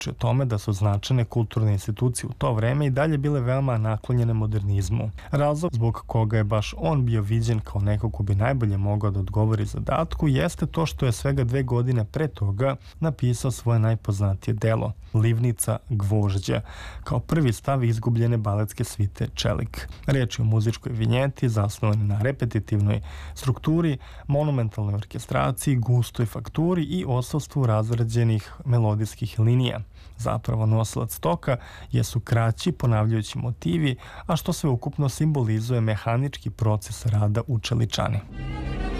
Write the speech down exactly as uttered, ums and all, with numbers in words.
svedoči o tome da su značajne kulturne institucije u to vreme i dalje bile veoma naklonjene modernizmu. Razlog zbog koga je baš on bio viđen kao neko ko bi najbolje mogao da odgovori zadatku jeste to što je svega dve godine pre toga napisao svoje najpoznatije delo, Livnica gvožđa, kao prvi stav izgubljene baletske svite Čelik. Reč je o muzičkoj vinjeti zasnovanoj na repetitivnoj strukturi, monumentalnoj orkestraciji, gustoj fakturi i odsustvu razrađenih melodijskih linija. Zapravo nosilac toka jesu kraći ponavljajući motivi, a što sve ukupno simbolizuje mehanički proces rada u čeličani.